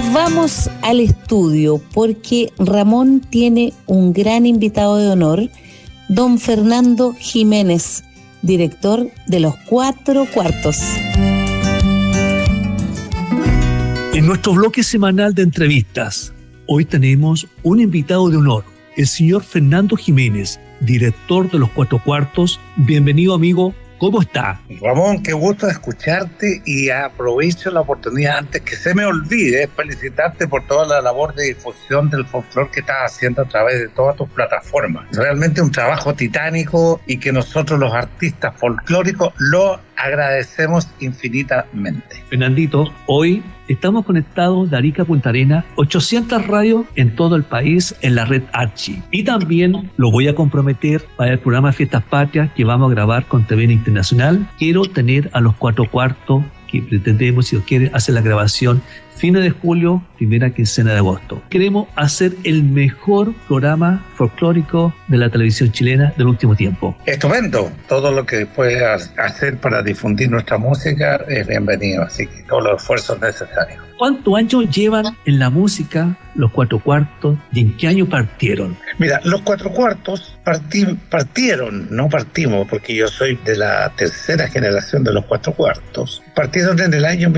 Nos vamos al estudio porque Ramón tiene un gran invitado de honor, don Fernando Jiménez, director de Los Cuatro Cuartos. En nuestro bloque semanal de entrevistas, hoy tenemos un invitado de honor, el señor Fernando Jiménez, director de Los Cuatro Cuartos. Bienvenido, amigo. ¿Cómo está? Ramón, qué gusto escucharte, y aprovecho la oportunidad, antes que se me olvide, felicitarte por toda la labor de difusión del folclore que estás haciendo a través de todas tus plataformas. Realmente un trabajo titánico y que nosotros los artistas folclóricos lo agradecemos infinitamente. Fernandito, hoy estamos conectados de Arica a Punta Arenas, 800 radios en todo el país en la red Archi. Y también lo voy a comprometer para el programa Fiestas Patrias que vamos a grabar con TVN Internacional. Quiero tener a Los Cuatro Cuartos, que pretendemos, si Dios quiere, hacer la grabación fines de julio, primera quincena de agosto. Queremos hacer el mejor programa folclórico de la televisión chilena del último tiempo. Estupendo. Todo lo que puedas hacer para difundir nuestra música es bienvenido, así que todos los esfuerzos necesarios. ¿Cuántos años llevan en la música Los Cuatro Cuartos y en qué año partieron? Mira, Los Cuatro Cuartos partieron, no partimos, porque yo soy de la tercera generación de Los Cuatro Cuartos. Partieron en el año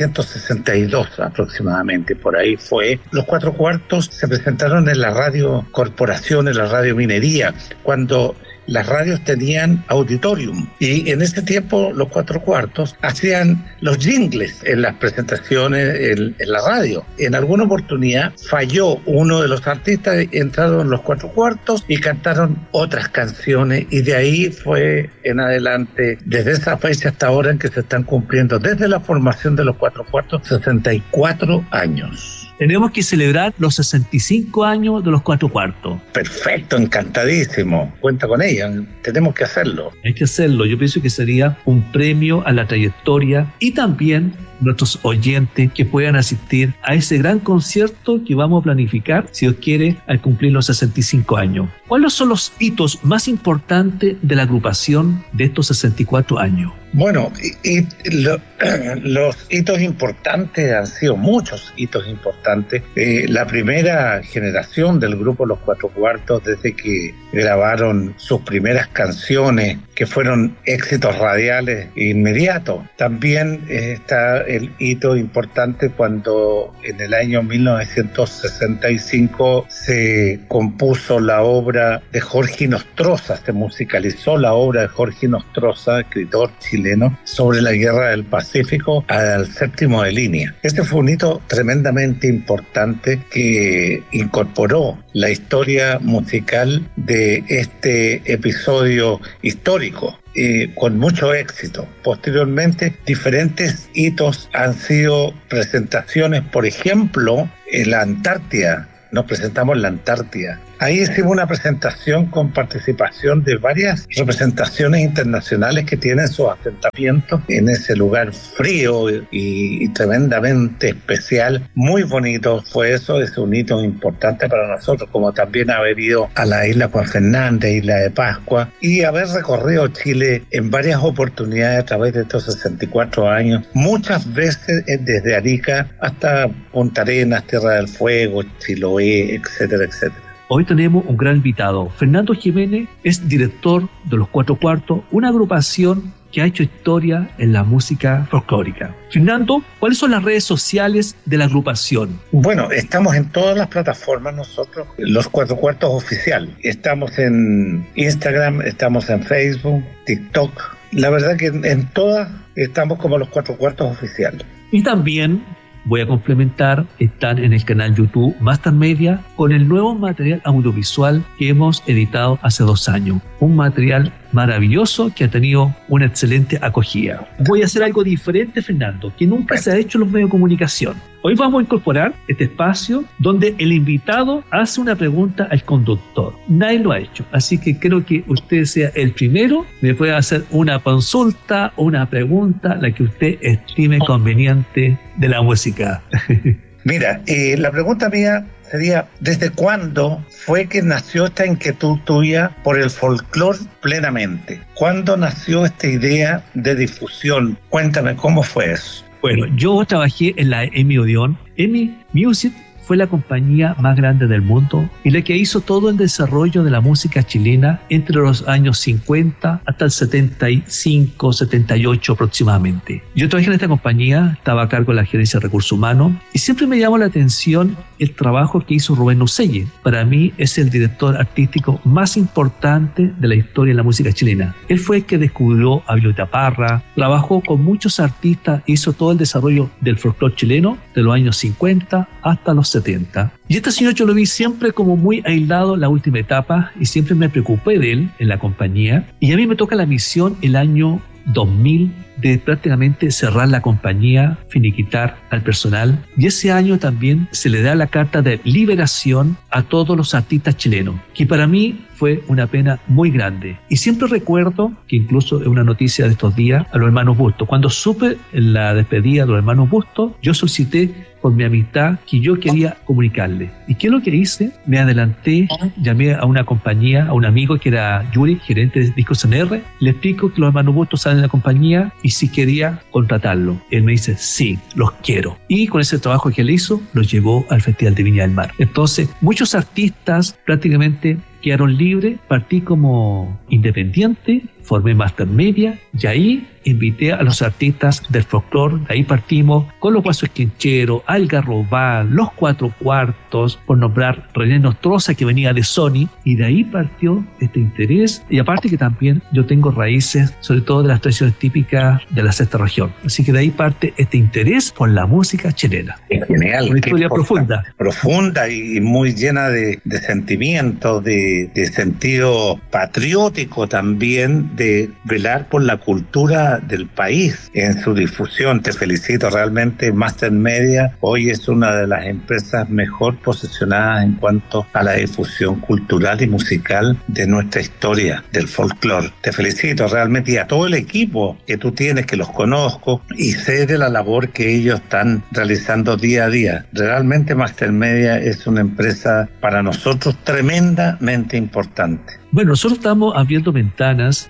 1962 aproximadamente, por ahí fue. Los Cuatro Cuartos se presentaron en la radio corporación, en la radio minería, cuando las radios tenían auditorium, y en ese tiempo Los Cuatro Cuartos hacían los jingles en las presentaciones en la radio. En alguna oportunidad falló uno de los artistas, entraron Los Cuatro Cuartos y cantaron otras canciones, y de ahí fue en adelante, desde esa fecha hasta ahora, en que se están cumpliendo desde la formación de Los Cuatro Cuartos 64 años. Tenemos que celebrar los 65 años de Los Cuatro Cuartos. Perfecto, encantadísimo. Cuenta con ella, tenemos que hacerlo. Hay que hacerlo. Yo pienso que sería un premio a la trayectoria, y también nuestros oyentes que puedan asistir a ese gran concierto que vamos a planificar, si Dios quiere, al cumplir los 65 años. ¿Cuáles son los hitos más importantes de la agrupación de estos 64 años? Bueno, los hitos importantes han sido muchos hitos importantes. La primera generación del grupo Los Cuatro Cuartos, desde que grabaron sus primeras canciones, que fueron éxitos radiales inmediatos. También está el hito importante cuando en el año 1965 se compuso la obra de Jorge Nostroza, se musicalizó la obra de Jorge Nostroza, escritor chileno, sobre la guerra del Pacífico, al séptimo de línea. Este fue un hito tremendamente importante que incorporó la historia musical de este episodio histórico, con mucho éxito. Posteriormente, diferentes hitos han sido presentaciones, por ejemplo, en la Antártida. Nos presentamos en la Antártida. Ahí hicimos una presentación con participación de varias representaciones internacionales que tienen sus asentamientos en ese lugar frío y tremendamente especial. Muy bonito fue eso, es un hito importante para nosotros, como también haber ido a la isla Juan Fernández, isla de Pascua, y haber recorrido Chile en varias oportunidades a través de estos 64 años, muchas veces desde Arica hasta Punta Arenas, Tierra del Fuego, Chiloé, etcétera, etcétera. Hoy tenemos un gran invitado. Fernando Jiménez es director de Los Cuatro Cuartos, una agrupación que ha hecho historia en la música folclórica. Fernando, ¿cuáles son las redes sociales de la agrupación? Bueno, estamos en todas las plataformas nosotros, Los Cuatro Cuartos Oficial. Estamos en Instagram, estamos en Facebook, TikTok. La verdad que en todas estamos como Los Cuatro Cuartos Oficial. Y también voy a complementar, están en el canal YouTube Master Media con el nuevo material audiovisual que hemos editado hace 2 años. Un material maravilloso que ha tenido una excelente acogida. Voy a hacer algo diferente, Fernando, que nunca se ha hecho en los medios de comunicación. Hoy vamos a incorporar este espacio donde el invitado hace una pregunta al conductor. Nadie lo ha hecho, así que creo que usted sea el primero. Me puede hacer una consulta o una pregunta, la que usted estime conveniente de la música. Mira, la pregunta mía sería, ¿desde cuándo fue que nació esta inquietud tuya por el folclore plenamente? ¿Cuándo nació esta idea de difusión? Cuéntame, ¿cómo fue eso? Bueno, yo trabajé en la Emmy Odeón EMI Music fue la compañía más grande del mundo y la que hizo todo el desarrollo de la música chilena entre los años 50 hasta el 75, 78 aproximadamente. Yo trabajé en esta compañía, estaba a cargo de la gerencia de recursos humanos y siempre me llamó la atención el trabajo que hizo Rubén Ucelle. Para mí es el director artístico más importante de la historia de la música chilena. Él fue el que descubrió a Violeta Parra, trabajó con muchos artistas, hizo todo el desarrollo del folclore chileno de los años 50 hasta los 70. Y este señor yo lo vi siempre como muy aislado en la última etapa y siempre me preocupé de él en la compañía. Y a mí me toca la misión el año 2000 de prácticamente cerrar la compañía, finiquitar al personal. Y ese año también se le da la carta de liberación a todos los artistas chilenos, que para mí fue una pena muy grande. Y siempre recuerdo que incluso es una noticia de estos días a los hermanos Bustos. Cuando supe la despedida de los hermanos Bustos, yo solicité por mi amistad que yo quería comunicarle. ¿Y qué es lo que hice? Me adelanté, llamé a una compañía, a un amigo que era Yuri, gerente de Discos NR, le explico que los hermanos Bustos salen de la compañía y si quería contratarlo. Él me dice, sí, los quiero. Y con ese trabajo que él hizo, los llevó al Festival de Viña del Mar. Entonces, muchos artistas prácticamente quedaron libres, partí como independiente, formé Master Media y ahí invité a los artistas del folclore. De ahí partimos con los Guasos Quincheros, Algarrobal, Los Cuatro Cuartos, por nombrar René Nostroza, que venía de Sony, y de ahí partió este interés. Y aparte que también yo tengo raíces, sobre todo de las tradiciones típicas de la sexta región. Así que de ahí parte este interés por la música chilena. Es genial. Una historia profunda. Profunda y muy llena de sentimientos, de sentido patriótico también, de velar por la cultura del país en su difusión. Te felicito, realmente Master Media hoy es una de las empresas mejor posicionadas en cuanto a la difusión cultural y musical de nuestra historia, del folclore. Te felicito realmente, y a todo el equipo que tú tienes, que los conozco y sé de la labor que ellos están realizando día a día. Realmente Master Media es una empresa para nosotros tremendamente importante. Bueno, nosotros estamos abriendo ventanas,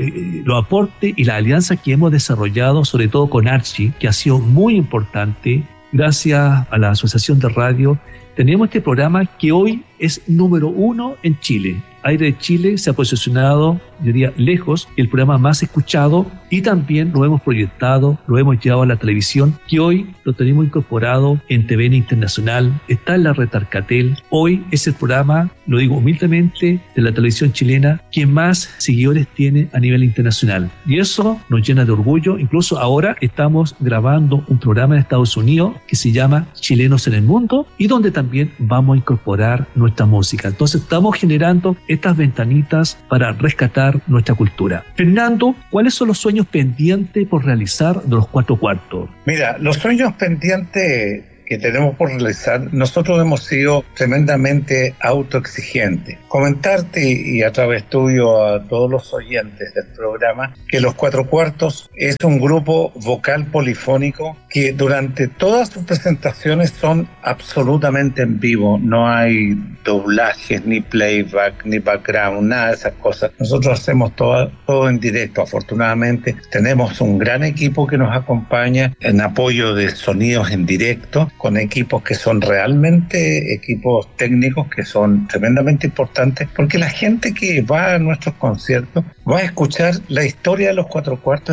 los aportes y la alianza que hemos desarrollado, sobre todo con Archie, que ha sido muy importante. Gracias a la Asociación de Radio, tenemos este programa que hoy es número 1 en Chile. Aire de Chile se ha posicionado, yo diría, lejos, el programa más escuchado, y también lo hemos proyectado, lo hemos llevado a la televisión, que hoy lo tenemos incorporado en TVN Internacional, está en la red Arcatel. Hoy es el programa, lo digo humildemente, de la televisión chilena que más seguidores tiene a nivel internacional. Y eso nos llena de orgullo. Incluso ahora estamos grabando un programa en Estados Unidos que se llama Chilenos en el Mundo, y donde también vamos a incorporar nuestra música. Entonces estamos generando estas ventanitas para rescatar nuestra cultura. Fernando, ¿cuáles son los sueños pendientes por realizar de los Cuatro Cuartos? Mira, los sueños pendientes que tenemos por realizar, nosotros hemos sido tremendamente autoexigentes. Comentarte, y a través tuyo a todos los oyentes del programa, que Los Cuatro Cuartos es un grupo vocal polifónico que durante todas sus presentaciones son absolutamente en vivo. No hay doblajes, ni playback, ni background, nada de esas cosas. Nosotros hacemos todo en directo. Afortunadamente tenemos un gran equipo que nos acompaña en apoyo de sonidos en directo, con equipos que son realmente equipos técnicos que son tremendamente importantes, porque la gente que va a nuestros conciertos va a escuchar la historia de Los Cuatro Cuartos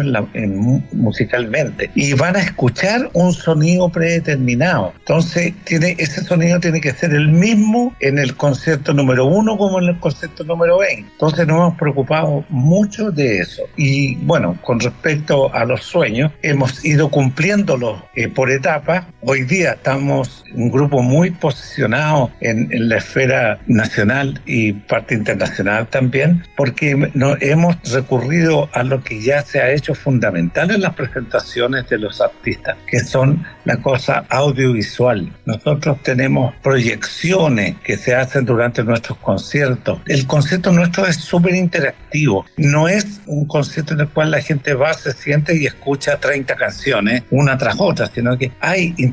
musicalmente, y van a escuchar un sonido predeterminado. Entonces ese sonido tiene que ser el mismo en el concierto número 1 como en el concierto número 20. Entonces nos hemos preocupado mucho de eso. Y bueno, con respecto a los sueños, hemos ido cumpliéndolos por etapas. Hoy día estamos un grupo muy posicionado en la esfera nacional y parte internacional también, porque hemos recurrido a lo que ya se ha hecho fundamental en las presentaciones de los artistas, que son la cosa audiovisual. Nosotros tenemos proyecciones que se hacen durante nuestros conciertos. El concierto nuestro es súper interactivo. No es un concierto en el cual la gente va, se siente y escucha 30 canciones una tras otra, sino que hay interacción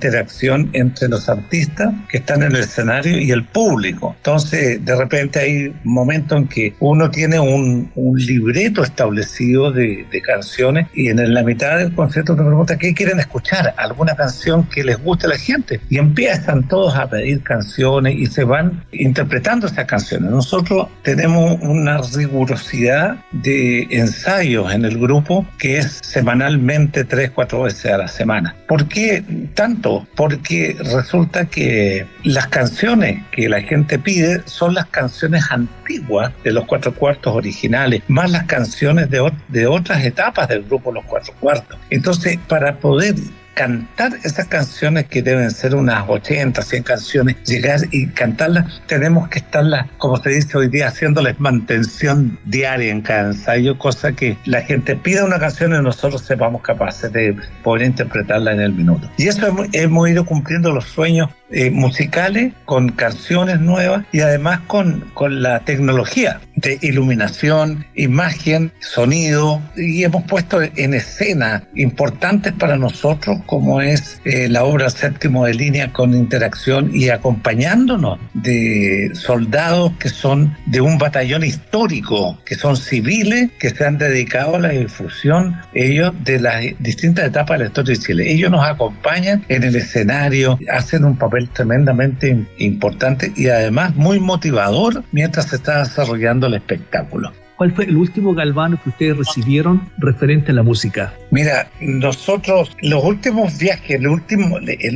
relación entre los artistas que están en el escenario y el público. Entonces, de repente hay momentos en que uno tiene un libreto establecido de canciones y en la mitad del concierto te pregunta qué quieren escuchar, alguna canción que les guste a la gente. Y empiezan todos a pedir canciones y se van interpretando esas canciones. Nosotros tenemos una rigurosidad de ensayos en el grupo que es semanalmente 3-4 veces a la semana. ¿Por qué tanto? Porque resulta que las canciones que la gente pide son las canciones antiguas de los Cuatro Cuartos originales, más las canciones de otras etapas del grupo Los Cuatro Cuartos. Entonces, para poder cantar esas canciones, que deben ser unas 80, 100 canciones, llegar y cantarlas, tenemos que estarlas, como se dice hoy día, haciéndoles mantención diaria en cada ensayo, cosa que la gente pida una canción y nosotros sepamos capaces de poder interpretarla en el minuto. Y eso hemos ido cumpliendo los sueños musicales con canciones nuevas y además con la tecnología de iluminación, imagen, sonido, y hemos puesto en escena importantes para nosotros como es la obra Séptimo de Línea, con interacción y acompañándonos de soldados que son de un batallón histórico, que son civiles que se han dedicado a la difusión ellos de las distintas etapas de la historia de Chile. Ellos nos acompañan en el escenario, hacen un papel tremendamente importante y además muy motivador mientras se está desarrollando el espectáculo. ¿Cuál fue el último galvano que ustedes recibieron referente a la música? Mira, nosotros los últimos viajes, el último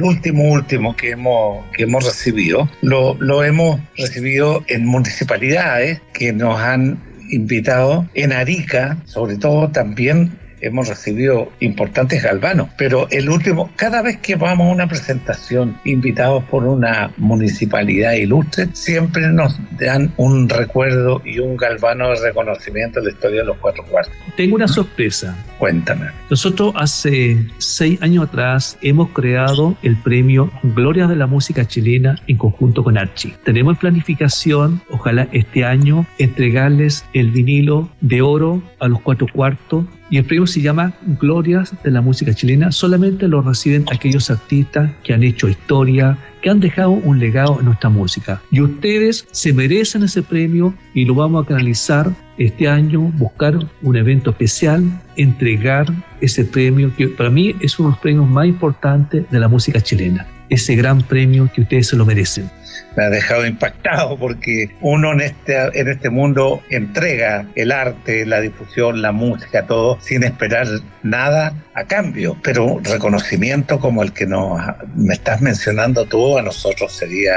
que hemos recibido, lo hemos recibido en municipalidades que nos han invitado. En Arica, sobre todo, también hemos recibido importantes galvanos, pero el último, cada vez que vamos a una presentación invitados por una municipalidad ilustre, siempre nos dan un recuerdo y un galvano de reconocimiento de la historia de los Cuatro Cuartos. Tengo una sorpresa. Cuéntame. Nosotros hace 6 años atrás hemos creado el premio Gloria de la Música Chilena en conjunto con Archie. Tenemos en planificación, ojalá este año, entregarles el vinilo de oro a los Cuatro Cuartos. Y el premio se llama Glorias de la Música Chilena. Solamente lo reciben aquellos artistas que han hecho historia, que han dejado un legado en nuestra música. Y ustedes se merecen ese premio y lo vamos a canalizar este año, buscar un evento especial, entregar ese premio, que para mí es uno de los premios más importantes de la música chilena. Ese gran premio que ustedes se lo merecen. Me ha dejado impactado porque uno en este mundo entrega el arte, la difusión, la música, todo sin esperar nada a cambio, pero reconocimiento como el que me estás mencionando tú a nosotros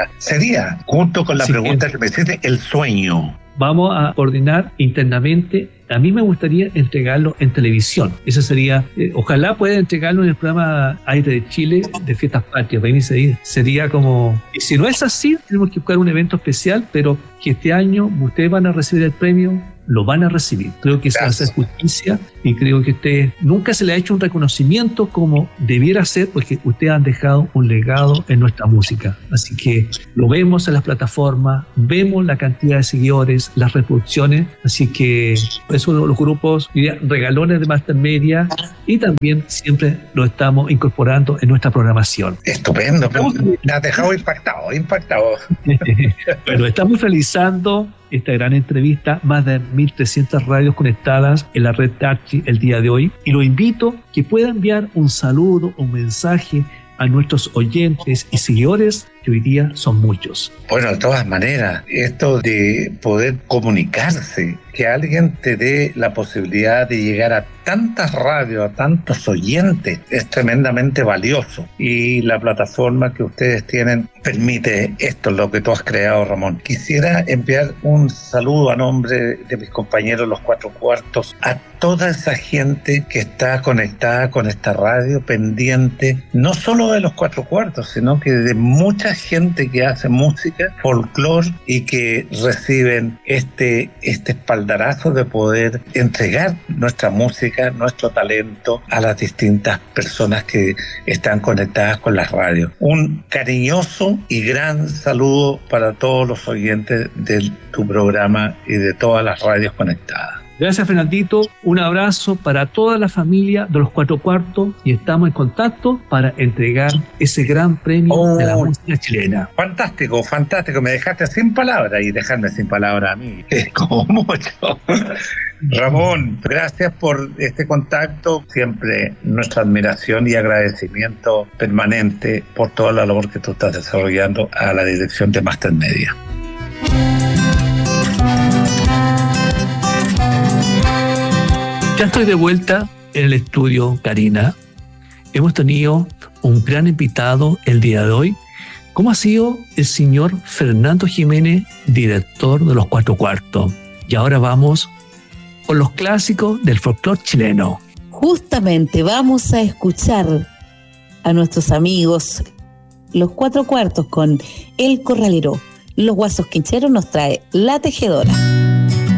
sería junto con la pregunta que me hiciste, el sueño. Vamos a coordinar internamente. A mí me gustaría entregarlo en televisión. Eso sería, ojalá pueda entregarlo en el programa Aire de Chile de Fiestas Patrias. Sería como, y si no es así, tenemos que buscar un evento especial, pero que este año ustedes van a recibir el premio, lo van a recibir. Creo que se hace justicia y creo que ustedes nunca se le ha hecho un reconocimiento como debiera ser, porque ustedes han dejado un legado en nuestra música. Así que lo vemos en las plataformas, vemos la cantidad de seguidores, las reproducciones, así que es uno de los grupos, diría, regalones de Master Media, y también siempre lo estamos incorporando en nuestra programación. Estupendo, me ha dejado impactado. Bueno, estamos realizando esta gran entrevista, más de 1.300 radios conectadas en la red Archie el día de hoy, y lo invito que pueda enviar un saludo, un mensaje a nuestros oyentes y seguidores, que hoy día son muchos. Bueno, de todas maneras, esto de poder comunicarse, que alguien te dé la posibilidad de llegar a tantas radios, a tantos oyentes, es tremendamente valioso. Y la plataforma que ustedes tienen permite esto, lo que tú has creado, Ramón. Quisiera enviar un saludo a nombre de mis compañeros Los Cuatro Cuartos a toda esa gente que está conectada con esta radio, pendiente, no solo de Los Cuatro Cuartos, sino que de mucha gente que hace música, folclore, y que reciben este espaldarazo de poder entregar nuestra música, nuestro talento a las distintas personas que están conectadas con las radios. Un cariñoso y gran saludo para todos los oyentes de tu programa y de todas las radios conectadas. Gracias, Fernandito. Un abrazo para toda la familia de los Cuatro Cuartos y estamos en contacto para entregar ese gran premio de la música chilena. Fantástico, fantástico. Me dejaste sin palabras y dejarme sin palabras a mí es como mucho. Ramón, gracias por este contacto. Siempre nuestra admiración y agradecimiento permanente por toda la labor que tú estás desarrollando a la dirección de Máster Media. Ya estoy de vuelta en el estudio, Karina. Hemos tenido un gran invitado el día de hoy, como ha sido el señor Fernando Jiménez, director de los Cuatro Cuartos. Y ahora vamos con los clásicos del folclore chileno. Justamente vamos a escuchar a nuestros amigos los Cuatro Cuartos con El Corralero. Los Guasos Quincheros nos trae La Tejedora.